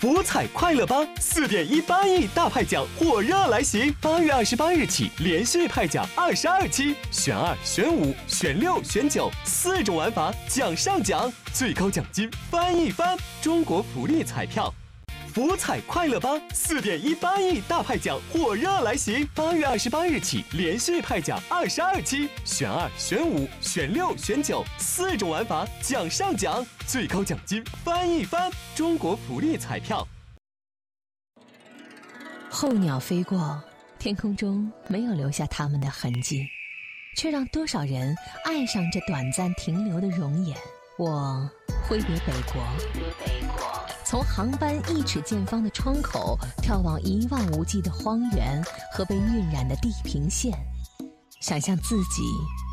福彩快乐吧4.18亿大派奖火热来袭，8月28日起连续派奖22期，选2、选5、选6、选9，4种玩法，奖上奖，最高奖金翻一番。中国福利彩票。福彩快乐吧4.18亿大派奖火热来袭，8月28日起连续派奖22期，选2、选5、选6、选9，4种玩法，奖上奖，最高奖金翻一番。中国福利彩票。 候鸟飞过，天空中没有留下它们的痕迹，却让多少人爱上这短暂停留的容颜。我挥别北国，从航班1尺见方的窗口眺望一望无际的荒原和被晕染的地平线，想象自己